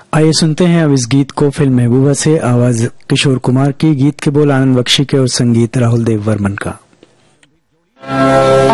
आइए सुनते हैं अब इस गीत को फिल्म महबूबा से। आवाज किशोर कुमार की, गीत के बोल आनंद बख्शी के और संगीत राहुल देव वर्मन का।